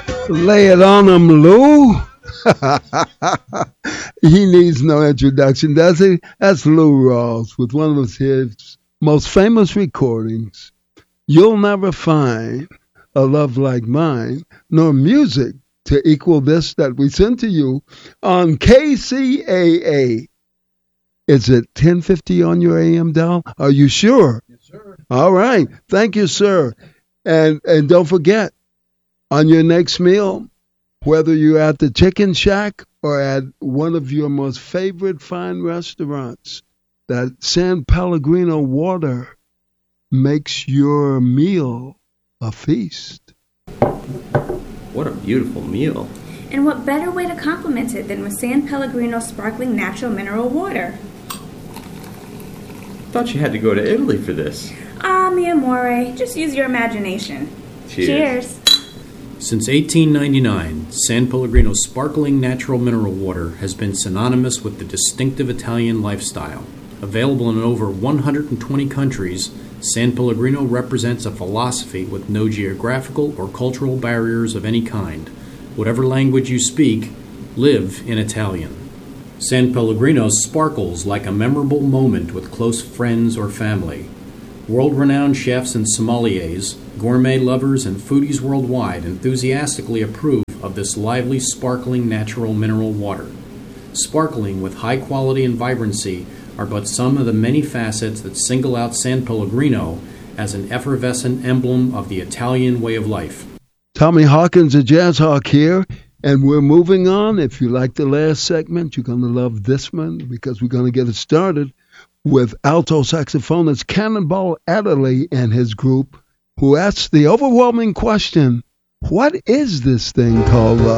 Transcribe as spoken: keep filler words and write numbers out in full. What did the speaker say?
Lay it on him, Lou. He needs no introduction, does he? That's Lou Rawls with one of his most famous recordings. You'll never find a love like mine, nor music to equal this that we send to you on K C A A. Is it ten fifty on your A M dial? Are you sure? Yes, sir. All right. Thank you, sir. And and don't forget, on your next meal, whether you're at the Chicken Shack or at one of your most favorite fine restaurants, that San Pellegrino water makes your meal a feast. What a beautiful meal. And what better way to complement it than with San Pellegrino sparkling natural mineral water? Thought you had to go to Italy for this. Ah, mi amore, just use your imagination. Cheers. Cheers. Since eighteen ninety-nine, San Pellegrino sparkling natural mineral water has been synonymous with the distinctive Italian lifestyle. Available in over one hundred twenty countries, San Pellegrino represents a philosophy with no geographical or cultural barriers of any kind. Whatever language you speak, live in Italian. San Pellegrino sparkles like a memorable moment with close friends or family. World-renowned chefs and sommeliers, gourmet lovers, and foodies worldwide enthusiastically approve of this lively, sparkling natural mineral water. Sparkling with high quality and vibrancy are but some of the many facets that single out San Pellegrino as an effervescent emblem of the Italian way of life. Tommy Hawkins, a Jazz Hawk here, and we're moving on. If you like the last segment, you're going to love this one because we're going to get it started with alto saxophonist Cannonball Adderley and his group, who asks the overwhelming question, what is this thing called love?